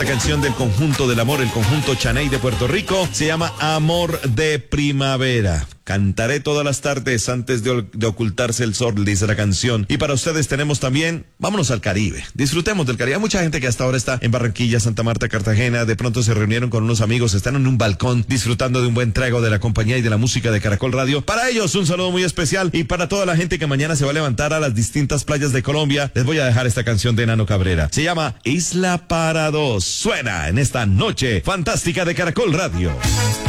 La canción del conjunto del amor, el conjunto Chaney de Puerto Rico, se llama Amor de Primavera. Cantaré todas las tardes antes de ocultarse el sol, dice la canción. Y para ustedes tenemos también, vámonos al Caribe. Disfrutemos del Caribe. Hay mucha gente que hasta ahora está en Barranquilla, Santa Marta, Cartagena. De pronto se reunieron con unos amigos, están en un balcón disfrutando de un buen trago de la compañía y de la música de Caracol Radio. Para ellos un saludo muy especial, y para toda la gente que mañana se va a levantar a las distintas playas de Colombia, les voy a dejar esta canción de Nano Cabrera. Se llama Isla para Dos. Suena en esta noche fantástica de Caracol Radio.